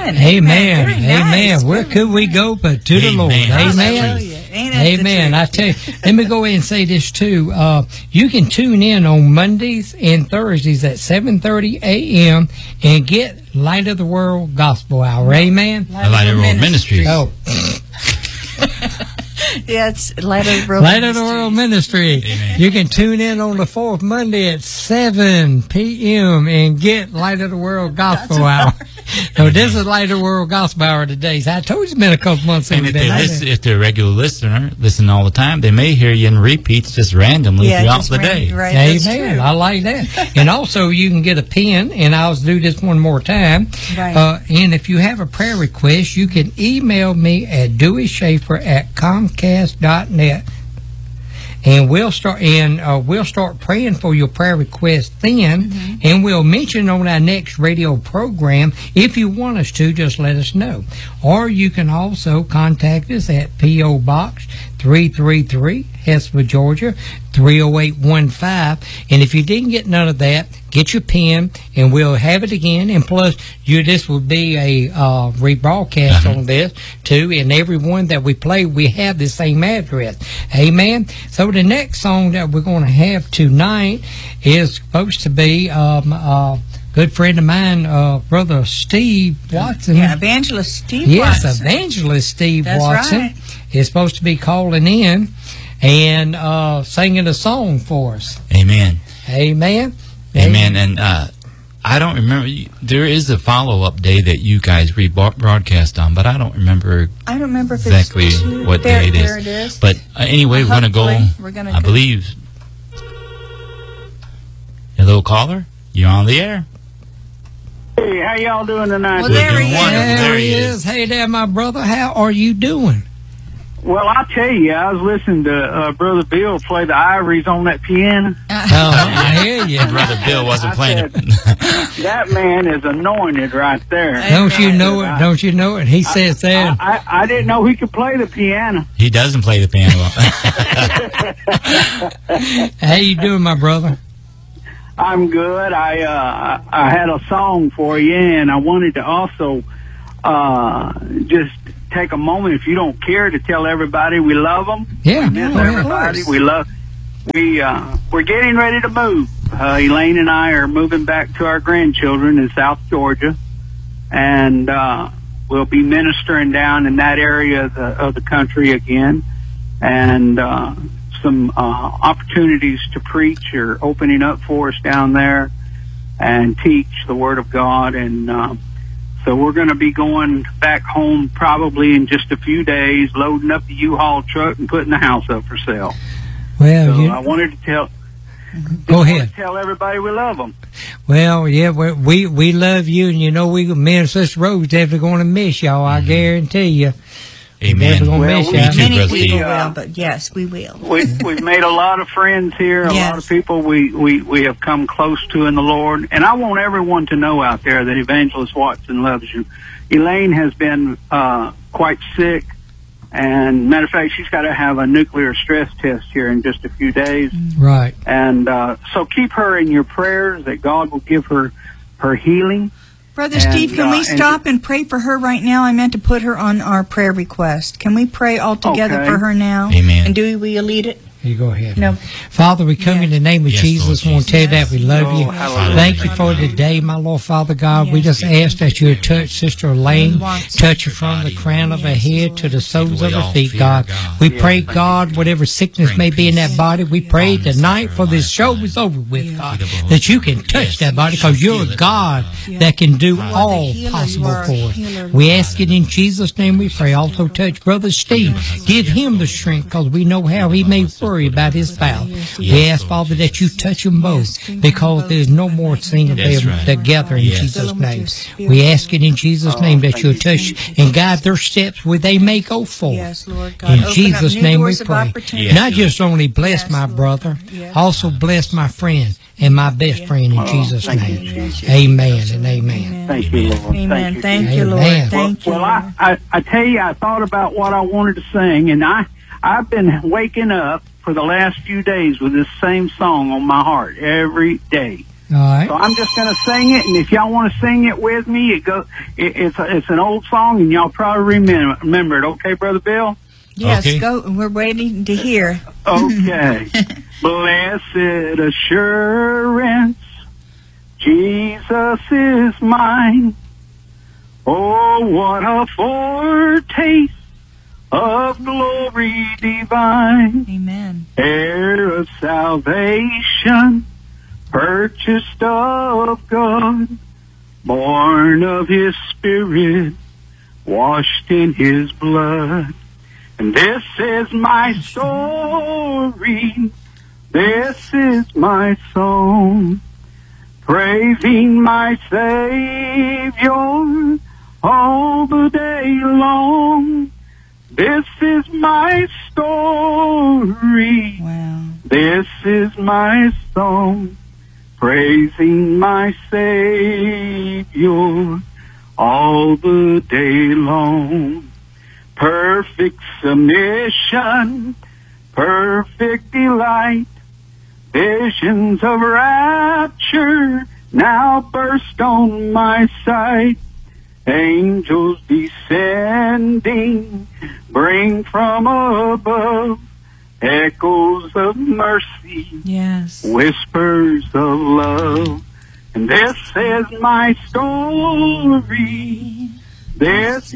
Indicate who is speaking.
Speaker 1: Amen. Amen. Nice. Where could we go but to the Lord? Amen. Amen. I tell you, let me go ahead and say this too. You can tune in on Mondays and Thursdays at 7:30 a.m. and get Light of the World Gospel Hour. Amen.
Speaker 2: Light of the World Ministries.
Speaker 1: Oh.
Speaker 3: Yeah, it's Light of the World
Speaker 1: Light of the World Ministry.
Speaker 2: Amen.
Speaker 1: You can tune in on the 4th Monday at 7 p.m. and get Light of the World Gospel Hour. So this is Light of the World Gospel Hour today. So I told you it's been a couple months.
Speaker 2: And if they're a regular listener, listen all the time, they may hear you in repeats just randomly throughout the day.
Speaker 3: Right,
Speaker 1: amen. I like that. And also you can get a pen, and I'll do this one more time.
Speaker 3: Right.
Speaker 1: And if you have a prayer request, you can email me at DeweySchaefer@Comcast.net. And we'll start praying for your prayer request then, and we'll mention on our next radio program. If you want us to, just let us know. Or you can also contact us at P.O. Box 333, Hesper, Georgia 30815. And if you didn't get none of that, get your pen, and we'll have it again. And plus, this will be a rebroadcast on this too. And everyone that we play, we have the same address. Amen. So the next song that we're going to have tonight is supposed to be good friend of mine, Brother Steve Watson.
Speaker 3: Yeah, Evangelist Steve
Speaker 1: Watson.
Speaker 3: Yes,
Speaker 1: Evangelist Steve
Speaker 3: That's
Speaker 1: Watson
Speaker 3: right.
Speaker 1: is supposed to be calling in and singing a song for us.
Speaker 2: Amen.
Speaker 1: Amen.
Speaker 2: Amen. And I don't remember. There is a follow-up day that you guys rebroadcast on, but I don't remember. Exactly what day it is.
Speaker 3: There it is.
Speaker 2: But anyway, we're going to go. I believe. Hello, caller. You're on the air.
Speaker 4: Hey, how y'all doing tonight?
Speaker 3: Well, there he is.
Speaker 1: There he is. Hey there, my brother. How are you doing?
Speaker 4: Well, I'll tell you, I was listening to Brother Bill play the ivories on that piano.
Speaker 1: I hear you.
Speaker 2: Brother Bill wasn't playing it.
Speaker 4: That man is anointed right there.
Speaker 1: Don't you know it? Don't you know it? He says that.
Speaker 4: I didn't know he could play the piano.
Speaker 2: He doesn't play the piano.
Speaker 1: How you doing, my brother?
Speaker 4: I'm good. I had a song for you, and I wanted to also just take a moment, if you don't care, to tell everybody we love them.
Speaker 1: Yeah,
Speaker 4: we miss everybody. We're getting ready to move. Elaine and I are moving back to our grandchildren in South Georgia, and we'll be ministering down in that area of the country again, and some opportunities to preach are opening up for us down there and teach the Word of God, and so we're going to be going back home probably in just a few days, loading up the U-Haul truck and putting the house up for sale.
Speaker 1: Well,
Speaker 4: so I wanted to tell.
Speaker 1: Go ahead.
Speaker 4: Tell everybody we love them.
Speaker 1: Well, yeah, we love you, and me and Sister Rose definitely going to miss y'all. I guarantee you.
Speaker 2: Amen.
Speaker 3: Many people will, but yes, we will.
Speaker 4: We've made a lot of friends here. A lot of people we have come close to in the Lord. And I want everyone to know out there that Evangelist Watson loves you. Elaine has been quite sick. And matter of fact, she's got to have a nuclear stress test here in just a few days.
Speaker 1: Right.
Speaker 4: And so keep her in your prayers that God will give her healing.
Speaker 3: Brother Steve, can we stop and pray for her right now? I meant to put her on our prayer request. Can we pray all together for her now?
Speaker 2: Amen.
Speaker 3: And Dewey, will you lead it?
Speaker 1: You go ahead.
Speaker 3: No.
Speaker 1: Father, we come in the name of Jesus. We want to tell you that we love you. Thank you for today, my Lord, Father God. We just ask that you would touch Sister Elaine, touch her from the crown of her head to the soles of her feet, God. We pray, God, whatever sickness may be in that body, we pray tonight for this show is over with, God, that you can touch that body because you're a God that can do all possible for us. We ask it in Jesus' name we pray. Also touch Brother Steve. Give him the strength because we know how he may worry about his spouse. We ask, Father, that you touch them both because there's no more seeing them together in Jesus' name. We ask it in Jesus' name that you'll touch and guide their steps where they may go forward. In Jesus' name we pray. Not just only bless my brother, also bless my friend and my best friend in Jesus' name. Amen and amen.
Speaker 4: Thank you, Lord.
Speaker 3: Amen. Thank you, Lord. Thank you.
Speaker 4: Well, I tell you, I thought about what I wanted to sing, and I've been waking up for the last few days with this same song on my heart every day.
Speaker 1: All right.
Speaker 4: So I'm just going to sing it, and if y'all want to sing it with me, it's an old song, and y'all probably remember it. Okay, Brother Bill?
Speaker 3: Yes, okay. Go. We're waiting to hear.
Speaker 4: Okay. Blessed assurance, Jesus is mine. Oh, what a foretaste of glory divine.
Speaker 3: Amen.
Speaker 4: Heir of salvation, purchased of God, born of His Spirit, washed in His blood. And this is my story, this is my song, praising my Savior all the day long. This is my story.
Speaker 3: Wow.
Speaker 4: This is my song, praising my Savior all the day long. Perfect submission, perfect delight, visions of rapture now burst on my sight. Angels descending, bring from above echoes of mercy,
Speaker 3: yes,
Speaker 4: whispers of love. And this is my story, this